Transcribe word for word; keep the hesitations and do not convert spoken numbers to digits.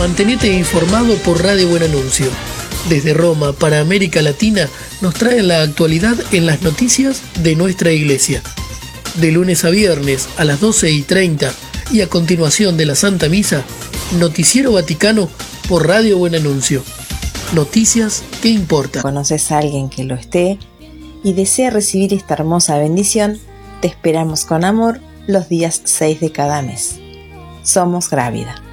Mantenete informado por Radio Buen Anuncio. Desde Roma para América Latina nos traen la actualidad en las noticias de nuestra iglesia. De lunes a viernes a las doce y treinta y a continuación de la Santa Misa, Noticiero Vaticano por Radio Buen Anuncio. Noticias que importan. ¿Conoces a alguien que lo esté y desea recibir esta hermosa bendición? Te esperamos con amor los días seis de cada mes. Somos Grávida.